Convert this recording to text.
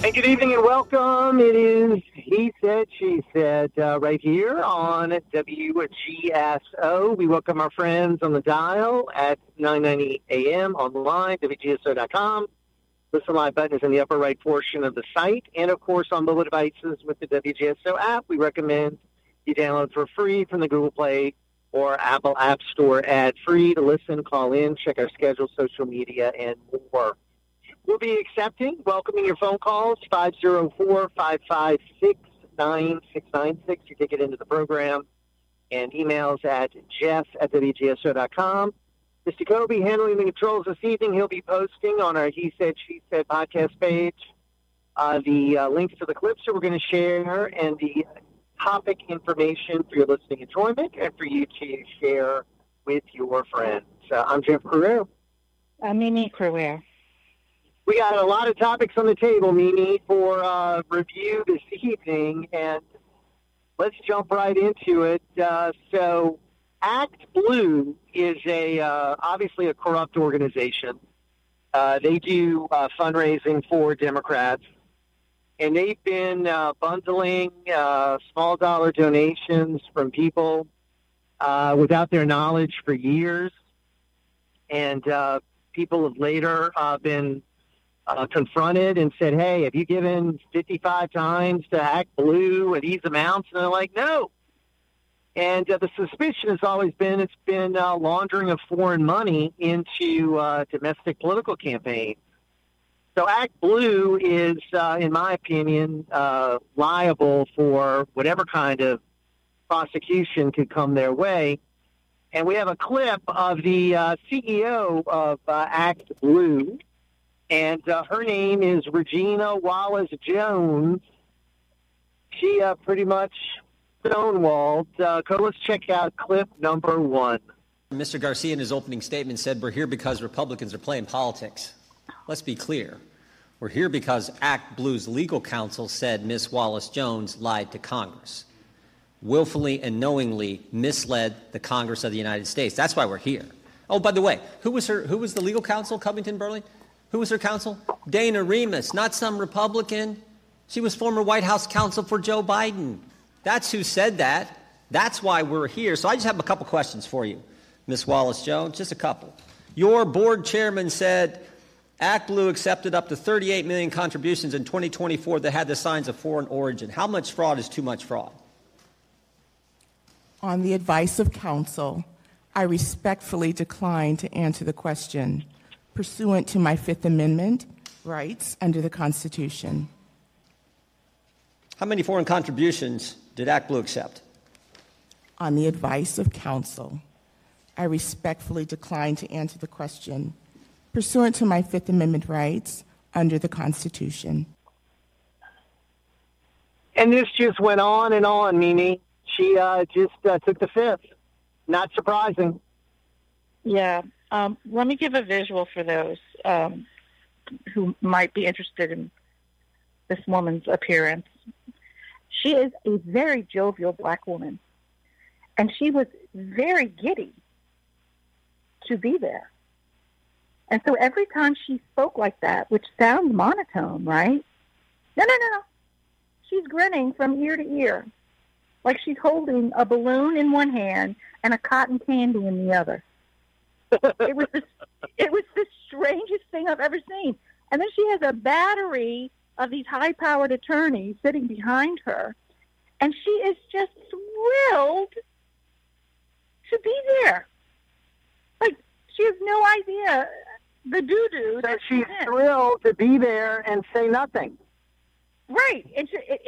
And good evening and welcome. It is He Said, She Said, right here on WGSO. We welcome our friends on the dial at 9:90 a.m. on the line, WGSO.com. Listen live button is in the upper right portion of the site. And, of course, on mobile devices with the WGSO app, we recommend you download for free from the Google Play or Apple App Store ad-free to listen, call in, check our schedule, social media, and more. We'll be welcoming your phone calls, 504-556-9696. You take it into the program, and emails at jeff@wgso.com. Mr. Kobe handling the controls this evening. He'll be posting on our He Said, She Said podcast page the links to the clips that we're going to share and the topic information for your listening enjoyment and for you to share with your friends. I'm Jeff Cruere. I'm Mimi Cruere. We got a lot of topics on the table, Mimi, for review this evening, and let's jump right into it. So Act Blue is obviously a corrupt organization. They do fundraising for Democrats, and they've been bundling small dollar donations from people without their knowledge for years, and people have later been confronted and said, hey, have you given 55 times to Act Blue at these amounts? And they're like, no. And the suspicion has always been it's been laundering of foreign money into domestic political campaigns. So Act Blue is, in my opinion, liable for whatever kind of prosecution could come their way. And we have a clip of the CEO of Act Blue, and her name is Regina Wallace-Jones. She pretty much stonewalled. Let's check out clip number 1. Mr. Garcia, in his opening statement, said we're here because Republicans are playing politics. Let's be clear. We're here because Act Blue's legal counsel said Ms. Wallace-Jones lied to Congress, willfully and knowingly misled the Congress of the United States. That's why we're here. Oh, by the way, who was the legal counsel, Covington Burley? Who was her counsel? Dana Remus, not some Republican. She was former White House counsel for Joe Biden. That's who said that. That's why we're here. So I just have a couple questions for you, Ms. Wallace-Jones, just a couple. Your board chairman said Act Blue accepted up to 38 million contributions in 2024 that had the signs of foreign origin. How much fraud is too much fraud? On the advice of counsel, I respectfully decline to answer the question pursuant to my Fifth Amendment rights under the Constitution. How many foreign contributions did Act Blue accept? On the advice of counsel, I respectfully decline to answer the question pursuant to my Fifth Amendment rights under the Constitution. And this just went on and on, Mimi. She just took the fifth. Not surprising. Yeah. Let me give a visual for those who might be interested in this woman's appearance. She is a very jovial black woman, and she was very giddy to be there. And so every time she spoke like that, which sounds monotone, right? No. She's grinning from ear to ear, like she's holding a balloon in one hand and a cotton candy in the other. It was the strangest thing I've ever seen. And then she has a battery of these high-powered attorneys sitting behind her, and she is just thrilled to be there. Like, she has no idea the doo-doo. So she's thrilled to be there and say nothing. Right. And